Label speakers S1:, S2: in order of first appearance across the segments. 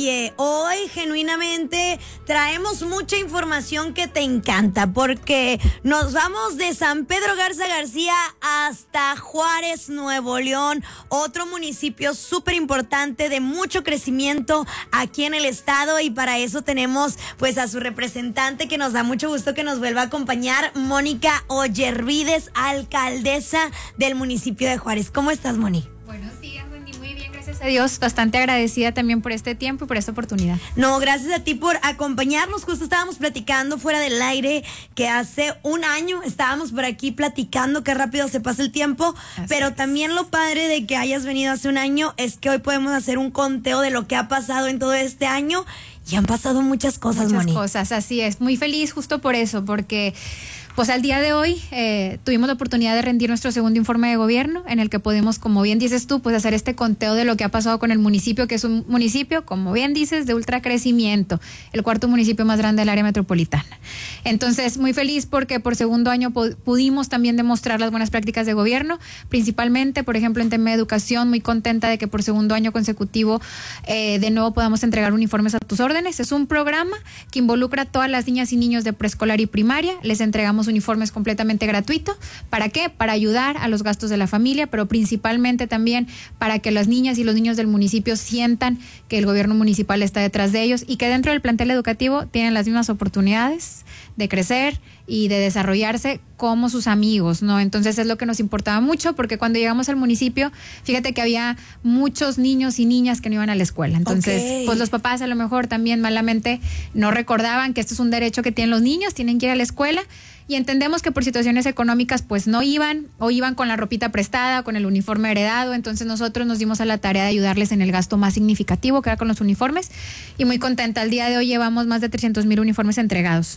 S1: Oye, hoy genuinamente traemos mucha información que te encanta porque nos vamos de San Pedro Garza García hasta Juárez, Nuevo León, otro municipio súper importante de mucho crecimiento aquí en el estado, y para eso tenemos pues a su representante que nos da mucho gusto que nos vuelva a acompañar, Mónica Ollervides, alcaldesa del municipio de Juárez. ¿Cómo estás, Moni?
S2: Buenos días, Wendy. Muy bien, gracias a Dios. Bastante agradecida también por este tiempo y por esta oportunidad.
S1: No, gracias a ti por acompañarnos. Justo estábamos platicando fuera del aire que hace un año estábamos por aquí platicando, qué rápido se pasa el tiempo, pero también lo padre de que hayas venido hace un año es que hoy podemos hacer un conteo de lo que ha pasado en todo este año. Y han pasado muchas cosas, Moni.
S2: Muchas cosas, así es. Muy feliz justo por eso, porque pues al día de hoy tuvimos la oportunidad de rendir nuestro segundo informe de gobierno, en el que podemos, como bien dices tú, pues hacer este conteo de lo que ha pasado con el municipio, que es un municipio, como bien dices, de ultracrecimiento, el cuarto municipio más grande del área metropolitana. Entonces, muy feliz porque por segundo año pudimos también demostrar las buenas prácticas de gobierno, principalmente, por ejemplo, en tema de educación, muy contenta de que por segundo año consecutivo de nuevo podamos entregar uniformes a tus órdenes. Es un programa que involucra a todas las niñas y niños de preescolar y primaria. Les entregamos uniformes completamente gratuitos. ¿Para qué? Para ayudar a los gastos de la familia, pero principalmente también para que las niñas y los niños del municipio sientan que el gobierno municipal está detrás de ellos y que dentro del plantel educativo tienen las mismas oportunidades de crecer y de desarrollarse como sus amigos, ¿no? Entonces es lo que nos importaba mucho, porque cuando llegamos al municipio, fíjate que había muchos niños y niñas que no iban a la escuela. Entonces, pues los papás a lo mejor también malamente no recordaban que esto es un derecho que tienen los niños, tienen que ir a la escuela. Y entendemos que por situaciones económicas pues no iban, o iban con la ropita prestada, con el uniforme heredado. Entonces nosotros nos dimos a la tarea de ayudarles en el gasto más significativo, que era con los uniformes, y muy contenta. Al día de hoy llevamos más de 300,000 uniformes entregados,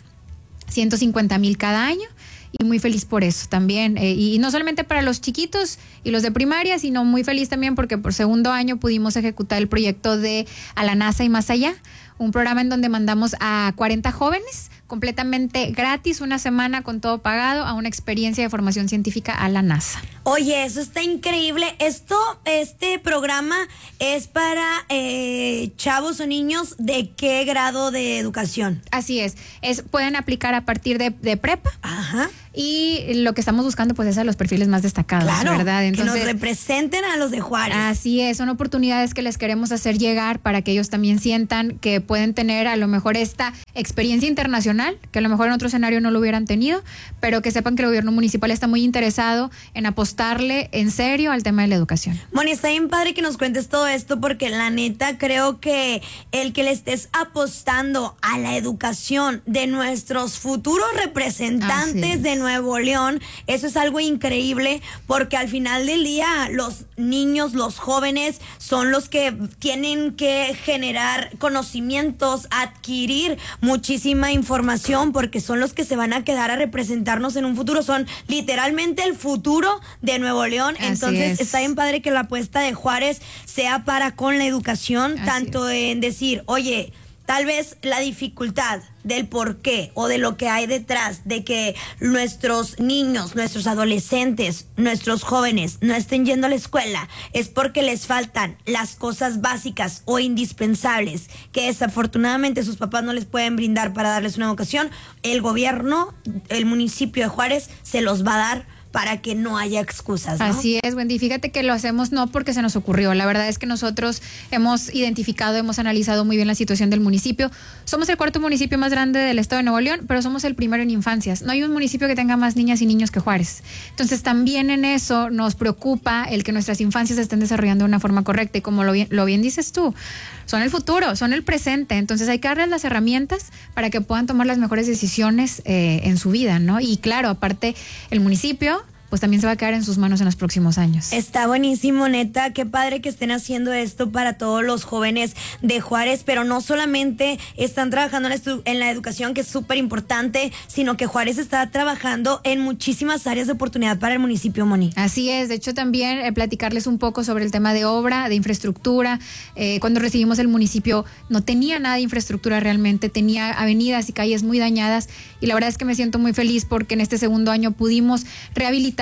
S2: 150,000 cada año, y muy feliz por eso también, y no solamente para los chiquitos y los de primaria, sino muy feliz también porque por segundo año pudimos ejecutar el proyecto de A la NASA y Más Allá, un programa en donde mandamos a 40 jóvenes completamente gratis, una semana con todo pagado, a una experiencia de formación científica a la NASA.
S1: Oye, eso está increíble. Este programa es para chavos o niños de qué grado de educación.
S2: Así es, pueden aplicar a partir de prepa.
S1: Ajá.
S2: Y lo que estamos buscando pues es a los perfiles más destacados,
S1: claro,
S2: ¿verdad? Entonces,
S1: que nos representen a los de Juárez.
S2: Así es, son oportunidades que les queremos hacer llegar para que ellos también sientan que pueden tener a lo mejor esta experiencia internacional, que a lo mejor en otro escenario no lo hubieran tenido, pero que sepan que el gobierno municipal está muy interesado en apostarle en serio al tema de la educación.
S1: Moni, está bien padre que nos cuentes todo esto, porque la neta creo que el que le estés apostando a la educación de nuestros futuros representantes de Nuevo León, eso es algo increíble, porque al final del día los niños, los jóvenes son los que tienen que generar conocimientos, adquirir muchísima información, porque son los que se van a quedar a representarnos en un futuro, son literalmente el futuro de Nuevo León. Entonces está bien padre que la apuesta de Juárez sea para con la educación, tanto en decir, oye, tal vez la dificultad del por qué o de lo que hay detrás de que nuestros niños, nuestros adolescentes, nuestros jóvenes no estén yendo a la escuela es porque les faltan las cosas básicas o indispensables que desafortunadamente sus papás no les pueden brindar para darles una educación. El gobierno, el municipio de Juárez se los va a dar para que no haya excusas, ¿no?
S2: Así es, Wendy. Fíjate que lo hacemos no porque se nos ocurrió. La verdad es que nosotros hemos identificado, hemos analizado muy bien la situación del municipio. Somos el cuarto municipio más grande del estado de Nuevo León, pero somos el primero en infancias. No hay un municipio que tenga más niñas y niños que Juárez. Entonces también en eso nos preocupa el que nuestras infancias se estén desarrollando de una forma correcta. Y como lo bien dices tú, son el futuro, son el presente. Entonces hay que darles las herramientas para que puedan tomar las mejores decisiones en su vida, ¿no? Y claro, aparte el municipio pues también se va a quedar en sus manos en los próximos años.
S1: Está buenísimo, neta, qué padre que estén haciendo esto para todos los jóvenes de Juárez, pero no solamente están trabajando en la educación, que es súper importante, sino que Juárez está trabajando en muchísimas áreas de oportunidad para el municipio, Moni.
S2: Así es, de hecho también platicarles un poco sobre el tema de obra, de infraestructura. Cuando recibimos el municipio no tenía nada de infraestructura realmente, tenía avenidas y calles muy dañadas, y la verdad es que me siento muy feliz porque en este segundo año pudimos rehabilitar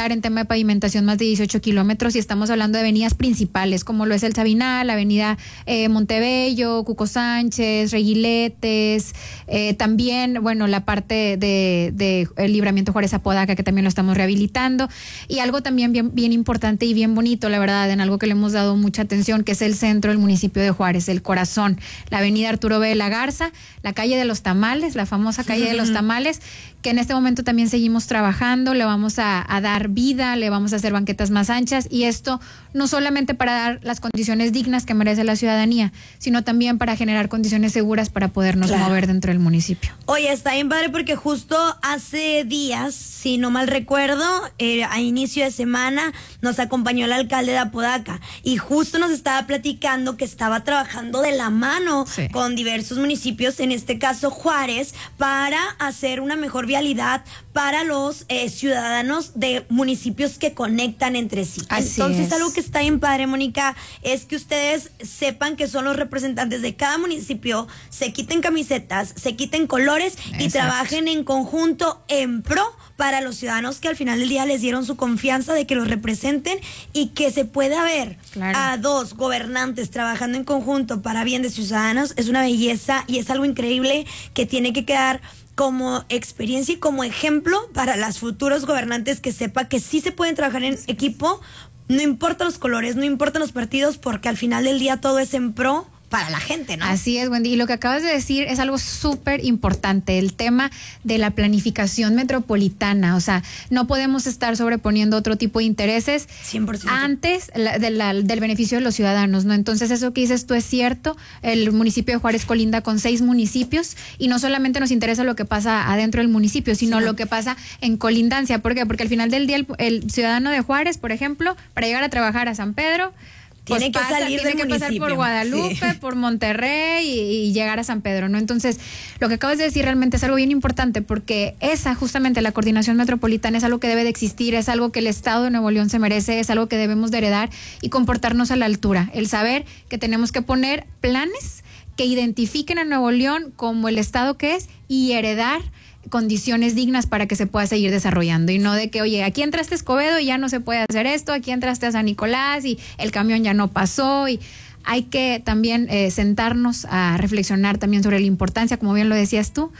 S2: impactar en tema de pavimentación más de 18 kilómetros y estamos hablando de avenidas principales como lo es el Sabinal, la avenida Montebello, Cuco Sánchez, Reguiletes, también, bueno, la parte de el libramiento Juárez Apodaca, que también lo estamos rehabilitando, y algo también bien importante y bien bonito, la verdad, en algo que le hemos dado mucha atención, que es el centro del municipio de Juárez, el corazón, la avenida Arturo B. de la Garza, la calle de los Tamales, la famosa calle de los Tamales, que en este momento también seguimos trabajando, le vamos a dar vida, le vamos a hacer banquetas más anchas, y esto no solamente para dar las condiciones dignas que merece la ciudadanía, sino también para generar condiciones seguras para podernos mover dentro del municipio.
S1: Oye, está bien padre porque justo hace días, si no mal recuerdo, a inicio de semana nos acompañó el alcalde de Apodaca y justo nos estaba platicando que estaba trabajando de la mano con diversos municipios, en este caso Juárez, para hacer una mejor vialidad para los ciudadanos de municipios que conectan entre sí. Entonces, algo que está bien padre, Mónica, es que ustedes sepan que son los representantes de cada municipio, se quiten camisetas, se quiten colores y trabajen en conjunto en pro para los ciudadanos que al final del día les dieron su confianza de que los representen, y que se pueda ver a dos gobernantes trabajando en conjunto para bien de ciudadanos es una belleza y es algo increíble que tiene que quedar como experiencia y como ejemplo para los futuros gobernantes, que sepa que sí se pueden trabajar en equipo, no importa los colores, no importan los partidos, porque al final del día todo es en pro para la gente, ¿no?
S2: Así es, Wendy. Y lo que acabas de decir es algo súper importante, el tema de la planificación metropolitana. O sea, no podemos estar sobreponiendo otro tipo de intereses
S1: 100%.
S2: Antes del beneficio de los ciudadanos, ¿no? Entonces, eso que dices tú es cierto. El municipio de Juárez colinda con 6 municipios y no solamente nos interesa lo que pasa adentro del municipio, sino lo que pasa en colindancia. ¿Por qué? Porque al final del día el ciudadano de Juárez, por ejemplo, para llegar a trabajar a San Pedro,
S1: tiene que
S2: pasar por Guadalupe, por Monterrey y llegar a San Pedro, ¿no? Entonces, lo que acabas de decir realmente es algo bien importante, porque justamente la coordinación metropolitana es algo que debe de existir, es algo que el Estado de Nuevo León se merece, es algo que debemos de heredar y comportarnos a la altura. El saber que tenemos que poner planes que identifiquen a Nuevo León como el Estado que es y heredar condiciones dignas para que se pueda seguir desarrollando, y no de que, oye, aquí entraste a Escobedo y ya no se puede hacer esto, aquí entraste a San Nicolás y el camión ya no pasó. Y hay que también sentarnos a reflexionar también sobre la importancia, como bien lo decías tú,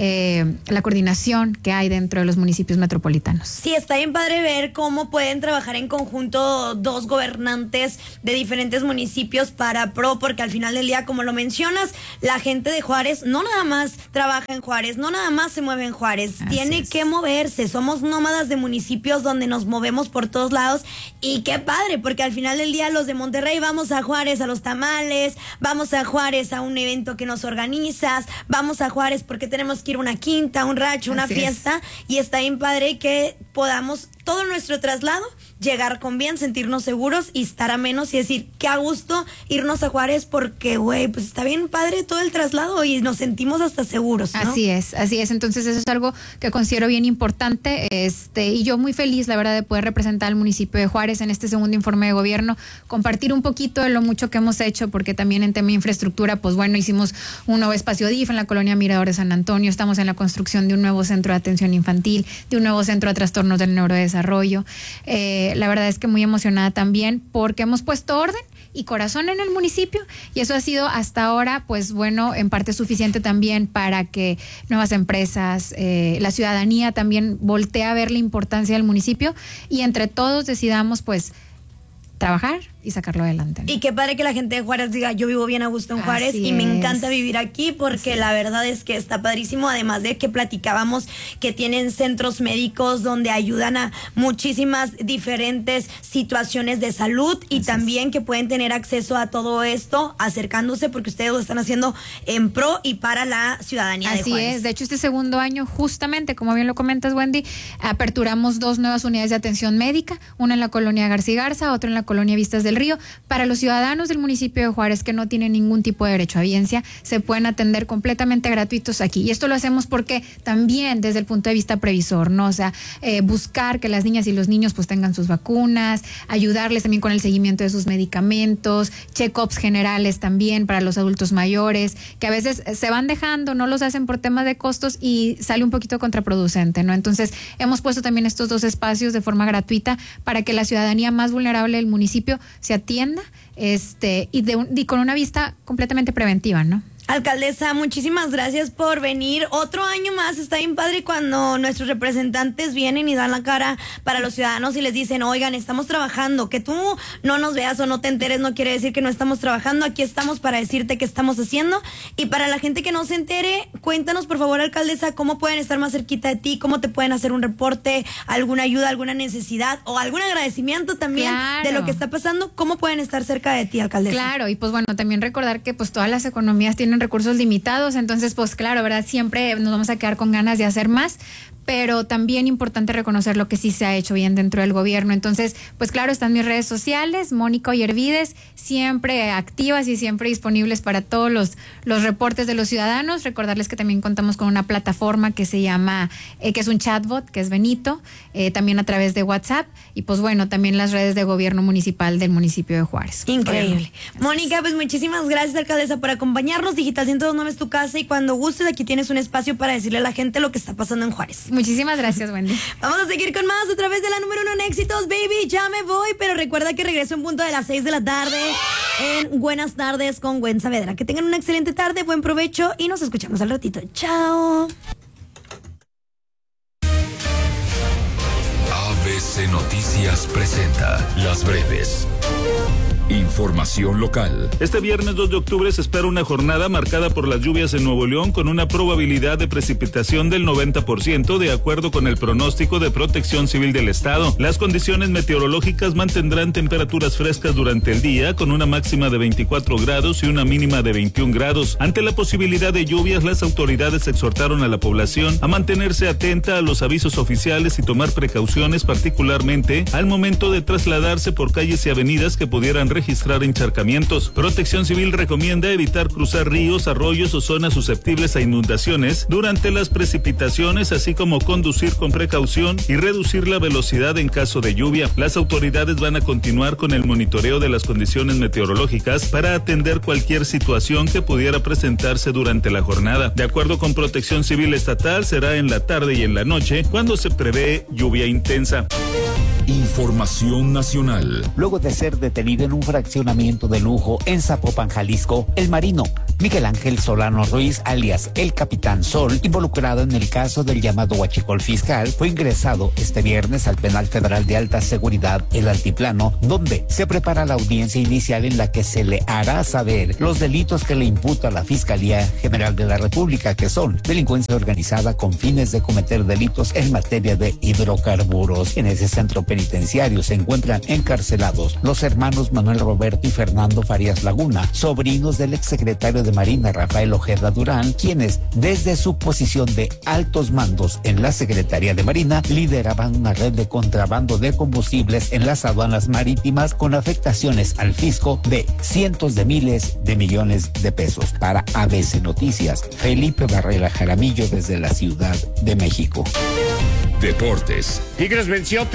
S2: la coordinación que hay dentro de los municipios metropolitanos.
S1: Sí, está bien padre ver cómo pueden trabajar en conjunto dos gobernantes de diferentes municipios para pro, porque al final del día, como lo mencionas, la gente de Juárez no nada más trabaja en Juárez, no nada más se mueve en Juárez, tiene que moverse. Somos nómadas de municipios donde nos movemos por todos lados, y qué padre, porque al final del día los de Monterrey vamos a Juárez a los tamales, vamos a Juárez a un evento que nos organizas, vamos a Juárez porque tenemos que ir a una quinta, un rancho, una fiesta, y está bien padre que podamos todo nuestro traslado llegar con bien, sentirnos seguros y estar a menos y decir que a gusto irnos a Juárez, porque güey, pues está bien padre todo el traslado y nos sentimos hasta seguros, ¿no?
S2: Así es. Entonces eso es algo que considero bien importante, y yo muy feliz, la verdad, de poder representar al municipio de Juárez en este segundo informe de gobierno, compartir un poquito de lo mucho que hemos hecho, porque también en tema de infraestructura, pues bueno, hicimos un nuevo espacio DIF en la colonia Mirador de San Antonio, estamos en la construcción de un nuevo centro de atención infantil, de un nuevo centro de trastornos del neurodesarrollo. La verdad es que muy emocionada también, porque hemos puesto orden y corazón en el municipio, y eso ha sido hasta ahora, pues bueno, en parte suficiente también para que nuevas empresas, la ciudadanía también voltee a ver la importancia del municipio, y entre todos decidamos pues trabajar y sacarlo adelante, ¿no?
S1: Y qué padre que la gente de Juárez diga, yo vivo bien a gusto en Juárez y me encanta vivir aquí, porque la verdad es que está padrísimo, además de que platicábamos que tienen centros médicos donde ayudan a muchísimas diferentes situaciones de salud, y también que pueden tener acceso a todo esto acercándose, porque ustedes lo están haciendo en pro y para la ciudadanía de Juárez.
S2: Así es, de hecho este segundo año, justamente como bien lo comentas, Wendy, aperturamos 2 nuevas unidades de atención médica, una en la colonia Garza y Garza, otra en la colonia Vistas del del Río. Para los ciudadanos del municipio de Juárez que no tienen ningún tipo de derecho a audiencia, se pueden atender completamente gratuitos aquí. Y esto lo hacemos porque también desde el punto de vista previsor, ¿no? O sea, buscar que las niñas y los niños pues tengan sus vacunas, ayudarles también con el seguimiento de sus medicamentos, check-ups generales también para los adultos mayores, que a veces se van dejando, no los hacen por temas de costos y sale un poquito contraproducente, ¿no? Entonces, hemos puesto también estos 2 espacios de forma gratuita para que la ciudadanía más vulnerable del municipio se atienda y con una vista completamente preventiva, ¿no?
S1: Alcaldesa, muchísimas gracias por venir. Otro año más, está bien padre cuando nuestros representantes vienen y dan la cara para los ciudadanos y les dicen, oigan, estamos trabajando. Que tú no nos veas o no te enteres no quiere decir que no estamos trabajando. Aquí estamos para decirte qué estamos haciendo. Y para la gente que no se entere, cuéntanos por favor, alcaldesa, cómo pueden estar más cerquita de ti, cómo te pueden hacer un reporte, alguna ayuda, alguna necesidad o algún agradecimiento también de lo que está pasando. ¿Cómo pueden estar cerca de ti, alcaldesa?
S2: Claro, y pues bueno, también recordar que pues todas las economías tienen recursos limitados, entonces pues claro, ¿verdad? Siempre nos vamos a quedar con ganas de hacer más, pero también importante reconocer lo que sí se ha hecho bien dentro del gobierno. Entonces, pues claro, están mis redes sociales, Mónica Oyervides, siempre activas y siempre disponibles para todos los reportes de los ciudadanos. Recordarles que también contamos con una plataforma que se llama, que es un chatbot, que es Benito, también a través de WhatsApp, y pues bueno, también las redes de gobierno municipal del municipio de Juárez.
S1: Increíble. Mónica, pues muchísimas gracias, alcaldesa, por acompañarnos. Digital 102.9 es tu casa y cuando gustes aquí tienes un espacio para decirle a la gente lo que está pasando en Juárez.
S2: Muchísimas gracias, Wendy.
S1: Vamos a seguir con más a través de la número 1 en éxitos, baby. Ya me voy, pero recuerda que regreso en punto de las 6 de la tarde en Buenas Tardes con Gwen Saavedra. Que tengan una excelente tarde, buen provecho y nos escuchamos al ratito. Chao.
S3: ABC Noticias presenta Las Breves. Información local.
S4: Este viernes 2 de octubre se espera una jornada marcada por las lluvias en Nuevo León con una probabilidad de precipitación del 90% de acuerdo con el pronóstico de Protección Civil del Estado. Las condiciones meteorológicas mantendrán temperaturas frescas durante el día con una máxima de 24 grados y una mínima de 21 grados. Ante la posibilidad de lluvias, las autoridades exhortaron a la población a mantenerse atenta a los avisos oficiales y tomar precauciones, particularmente al momento de trasladarse por calles y avenidas que pudieran registrar encharcamientos. Protección Civil recomienda evitar cruzar ríos, arroyos o zonas susceptibles a inundaciones durante las precipitaciones, así como conducir con precaución y reducir la velocidad en caso de lluvia. Las autoridades van a continuar con el monitoreo de las condiciones meteorológicas para atender cualquier situación que pudiera presentarse durante la jornada. De acuerdo con Protección Civil Estatal, será en la tarde y en la noche cuando se prevé lluvia intensa.
S3: Información nacional.
S5: Luego de ser detenido en un fraccionamiento de lujo en Zapopan, Jalisco, el marino Miguel Ángel Solano Ruiz, alias el Capitán Sol, involucrado en el caso del llamado huachicol fiscal, fue ingresado este viernes al Penal Federal de Alta Seguridad, El Altiplano, donde se prepara la audiencia inicial en la que se le hará saber los delitos que le imputa la Fiscalía General de la República, que son delincuencia organizada con fines de cometer delitos en materia de hidrocarburos. En ese centro penitenciario se encuentran encarcelados los hermanos Manuel Roberto y Fernando Farías Laguna, sobrinos del exsecretario de Marina Rafael Ojeda Durán, quienes desde su posición de altos mandos en la Secretaría de Marina lideraban una red de contrabando de combustibles en las aduanas marítimas con afectaciones al fisco de cientos de miles de millones de pesos. Para ABC Noticias, Felipe Barrera Jaramillo desde la Ciudad de México.
S3: Deportes.
S6: Tigres venció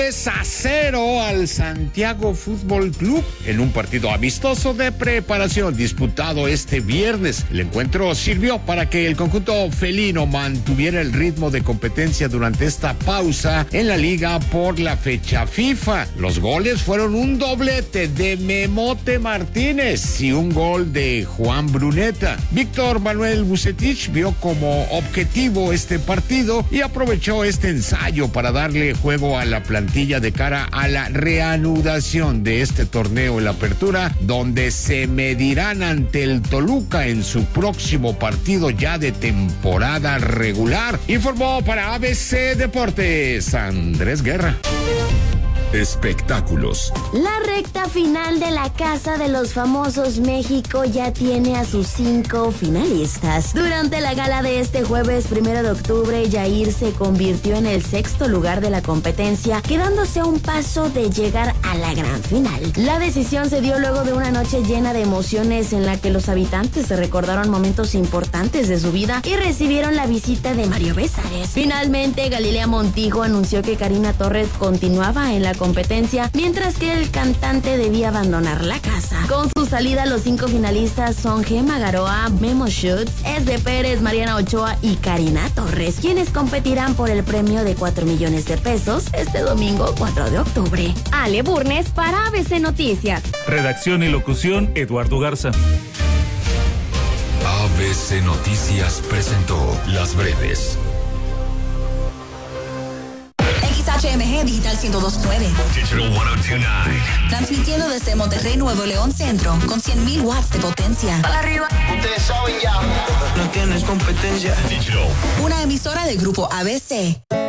S6: 3-0 al Santiago Fútbol Club en un partido amistoso de preparación disputado este viernes. El encuentro sirvió para que el conjunto felino mantuviera el ritmo de competencia durante esta pausa en la liga por la fecha FIFA. Los goles fueron un doblete de Memote Martínez y un gol de Juan Bruneta. Víctor Manuel Vucetich vio como objetivo este partido y aprovechó este ensayo para darle juego a la plantilla de cara a la reanudación de este torneo en la apertura, donde se medirán ante el Toluca en su próximo partido ya de temporada regular. Informó para ABC Deportes Andrés Guerra.
S3: Espectáculos.
S7: La recta final de la Casa de los Famosos México ya tiene a sus 5 finalistas. Durante la gala de este jueves 1 de octubre, Yair se convirtió en el 6º lugar de la competencia, quedándose a un paso de llegar a la gran final. La decisión se dio luego de una noche llena de emociones en la que los habitantes se recordaron momentos importantes de su vida y recibieron la visita de Mario Besares. Finalmente, Galilea Montijo anunció que Karina Torres continuaba en la competencia, mientras que el cantante debía abandonar la casa. Con su salida, los 5 finalistas son Gemma Garoa, Memo Schutz, Esde Pérez, Mariana Ochoa y Karina Torres, quienes competirán por el premio de 4 millones de pesos este domingo 4 de octubre. Ale Burnes para ABC Noticias.
S4: Redacción y locución, Eduardo Garza.
S3: ABC Noticias presentó Las Breves.
S8: XHMG Digital 102.9.
S3: Digital 102.9.
S8: Transmitiendo desde Monterrey, Nuevo León Centro, con 100.000 watts de potencia.
S9: Para arriba. Ustedes saben ya. No tienes competencia.
S3: Digital.
S8: Una emisora del grupo ABC.